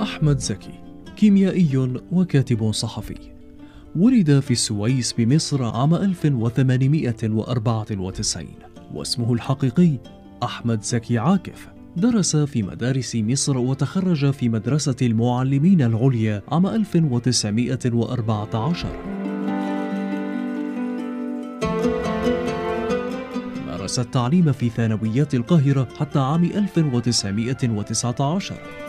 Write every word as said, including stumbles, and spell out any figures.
أحمد زكي كيميائي وكاتب صحفي، ولد في السويس بمصر عام ألف وثمانمئة وأربعة وتسعين، واسمه الحقيقي أحمد زكي عاكف. درس في مدارس مصر وتخرج في مدرسة المعلمين العليا عام ألف وتسعمئة وأربعة عشر. مارس التعليم في ثانويات القاهرة حتى عام ألف وتسعمئة وتسعة عشر.